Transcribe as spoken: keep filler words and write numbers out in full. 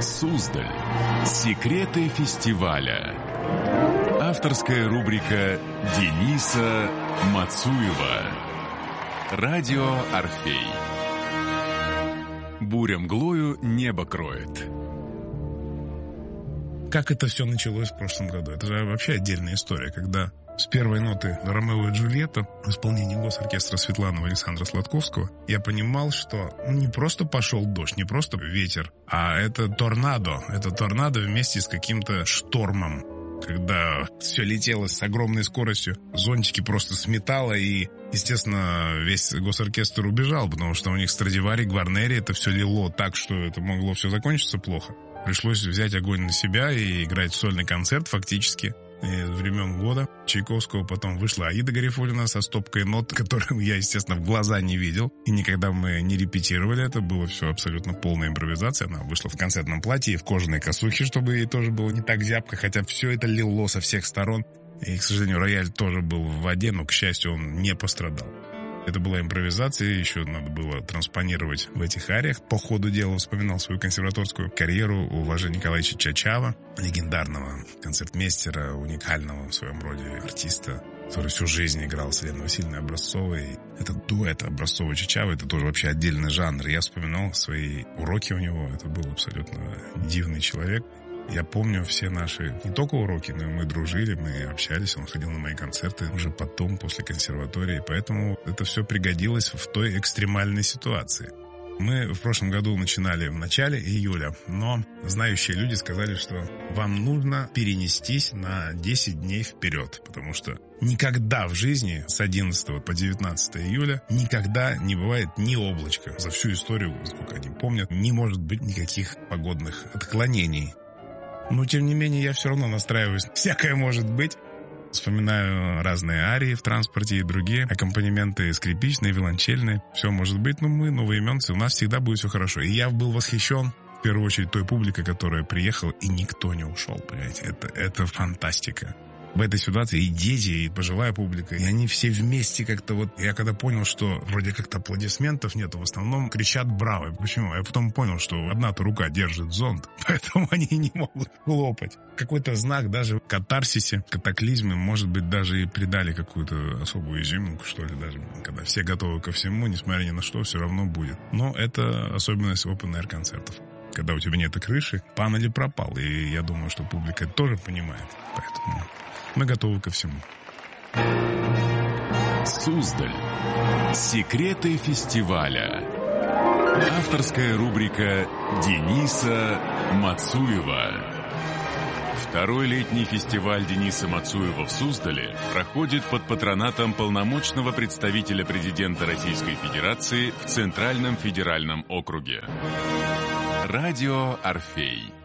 Суздаль. Секреты фестиваля. Авторская рубрика Дениса Мацуева. Радио «Орфей». Буря мглою небо кроет. Как это все началось в прошлом году? Это же вообще отдельная история, когда с первой ноты «Ромео и Джульетта» в исполнении госоркестра Светланова Александра Сладковского я понимал, что не просто пошел дождь, не просто ветер, а это торнадо. Это торнадо вместе с каким-то штормом. Когда все летело с огромной скоростью, зонтики просто сметало, и, естественно, весь госоркестр убежал, потому что у них Страдивари, Гварнери, это все лило так, что это могло все закончиться плохо. Пришлось взять огонь на себя и играть сольный концерт фактически из времен года Чайковского. Потом вышла Аида Гарифуллина со стопкой нот, которую я, естественно, в глаза не видел. И никогда мы не репетировали это. Было все абсолютно полная импровизация. Она вышла в концертном платье и в кожаной косухе, чтобы ей тоже было не так зябко. Хотя все это лило со всех сторон. И, к сожалению, рояль тоже был в воде, но, к счастью, он не пострадал. Это была импровизация, еще надо было транспонировать в этих ариях. По ходу дела вспоминал свою консерваторскую карьеру у Важи Николаевича Чачава, легендарного концертмейстера, уникального в своем роде артиста, который всю жизнь играл с Еленой Васильевной Образцовой. Этот дуэт Образцова-Чачава — это тоже вообще отдельный жанр. Я вспоминал свои уроки у него. Это был абсолютно дивный человек. Я помню все наши, не только уроки, но и мы дружили, мы общались, он ходил на мои концерты уже потом, после консерватории, поэтому это все пригодилось в той экстремальной ситуации. Мы в прошлом году начинали в начале июля, но знающие люди сказали, что вам нужно перенестись на десять дней вперед, потому что никогда в жизни с одиннадцатого по девятнадцатое июля никогда не бывает ни облачка. За всю историю, сколько они помнят, не может быть никаких погодных отклонений. Но, тем не менее, я все равно настраиваюсь. Всякое может быть. Вспоминаю разные арии в транспорте и другие аккомпанементы скрипичные, виолончельные. Все может быть, но мы новоименцы, у нас всегда будет все хорошо. И я был восхищен, в первую очередь, той публикой, которая приехала, и никто не ушел, понимаете. Это, это фантастика. В этой ситуации и дети, и пожилая публика, и они все вместе как-то вот... Я когда понял, что вроде как-то аплодисментов нету, в основном кричат «браво». Почему? Я потом понял, что одна-то рука держит зонт, поэтому они не могут хлопать. Какой-то знак даже в катарсисе, катаклизме, может быть, даже и придали какую-то особую изюминку, что ли, даже когда все готовы ко всему, несмотря ни на что, все равно будет. Но это особенность open-air концертов. Когда у тебя нет крыши, пан или пропал. И я думаю, что публика это тоже понимает. Поэтому мы готовы ко всему. Суздаль. Секреты фестиваля. Авторская рубрика Дениса Мацуева. Второй летний фестиваль Дениса Мацуева в Суздале проходит под патронатом полномочного представителя президента Российской Федерации в Центральном федеральном округе. Радио «Орфей».